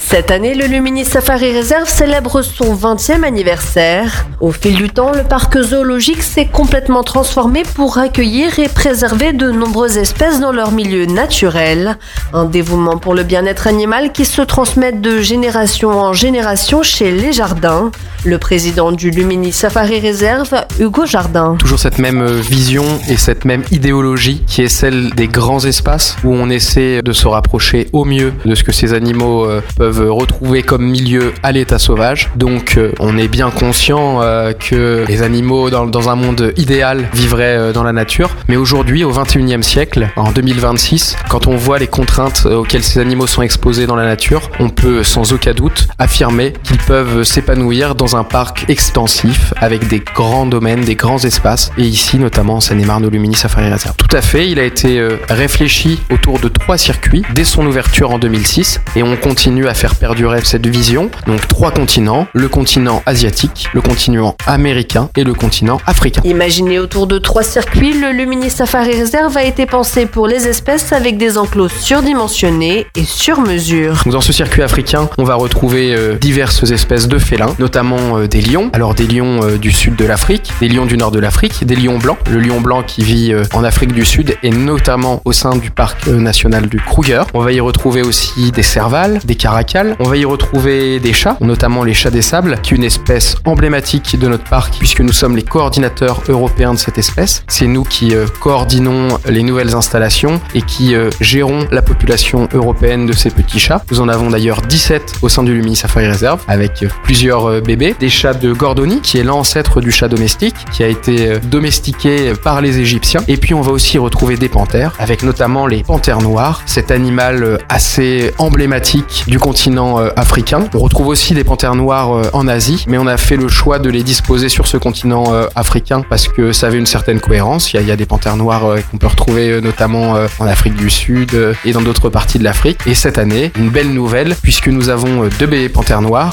Cette année, le Lumini Safari Reserve célèbre son 20e anniversaire. Au fil du temps, le parc zoologique s'est complètement transformé pour accueillir et préserver de nombreuses espèces dans leur milieu naturel. Un dévouement pour le bien-être animal qui se transmet de génération en génération chez Les Jardins. Le président du Lumini Safari Reserve, Hugo Jardin. Toujours cette même vision et cette même idéologie qui est celle des grands espaces où on essaie de se rapprocher au mieux de ce que ces animaux peuvent retrouver comme milieu à l'état sauvage. Donc on est bien conscient que les animaux dans un monde idéal vivraient dans la nature. Mais aujourd'hui, au 21e siècle, en 2026, quand on voit les contraintes auxquelles ces animaux sont exposés dans la nature, on peut sans aucun doute affirmer qu'ils peuvent s'épanouir dans un parc extensif avec des grands domaines, des grands espaces, et ici notamment en Seine-et-Marne au Lumini Safari Reserve. Tout à fait, il a été réfléchi autour de 3 circuits dès son ouverture en 2006, et on continue à faire perdurer cette vision. Donc 3 continents, le continent asiatique, le continent américain et le continent africain. Imaginé autour de 3 circuits, le Lumini Safari Reserve a été pensé pour les espèces avec des enclos surdimensionnés et sur mesure. Dans ce circuit africain, on va retrouver diverses espèces de félins, notamment des lions. Alors des lions du sud de l'Afrique, des lions du nord de l'Afrique, des lions blancs. Le lion blanc qui vit en Afrique du Sud et notamment au sein du parc national du Kruger. On va y retrouver aussi des servals, des caracals. On va y retrouver des chats, notamment les chats des sables, qui est une espèce emblématique de notre parc puisque nous sommes les coordinateurs européens de cette espèce. C'est nous qui coordinons les nouvelles installations et qui gérons la population européenne de ces petits chats. Nous en avons d'ailleurs 17 au sein du Lumini Safari Reserve avec plusieurs bébés. Des chats de Gordoni, qui est l'ancêtre du chat domestique, qui a été domestiqué par les Égyptiens. Et puis on va aussi retrouver des panthères, avec notamment les panthères noires, cet animal assez emblématique du continent africain. On retrouve aussi des panthères noires en Asie, mais on a fait le choix de les disposer sur ce continent africain parce que ça avait une certaine cohérence. Il y a des panthères noires qu'on peut retrouver notamment en Afrique du Sud et dans d'autres parties de l'Afrique. Et cette année, une belle nouvelle, puisque nous avons 2 bébés panthères noires